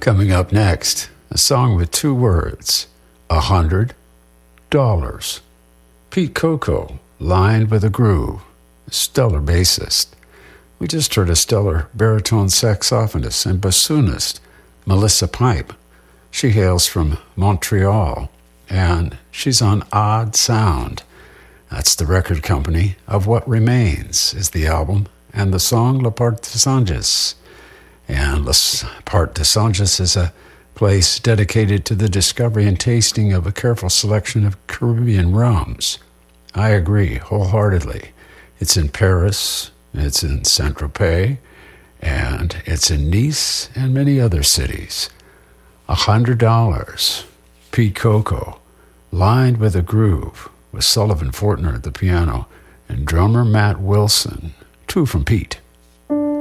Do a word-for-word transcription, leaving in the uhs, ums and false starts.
Coming up next, a song with two words, a hundred dollars. Pete Coco, Lined with a Groove, a stellar bassist. We just heard a stellar baritone saxophonist and bassoonist, Melissa Pipe. She hails from Montreal, and she's on Odd Sound. That's the record company of What Remains is the album, and the song La Part de Songes. And La Part de Songes is a place dedicated to the discovery and tasting of a careful selection of Caribbean rums. I agree wholeheartedly. It's in Paris, it's in Saint-Tropez, and it's in Nice and many other cities. A hundred dollars. Pete Coco, Lined with a Groove, with Sullivan Fortner at the piano and drummer Matt Wilson. Two from Pete.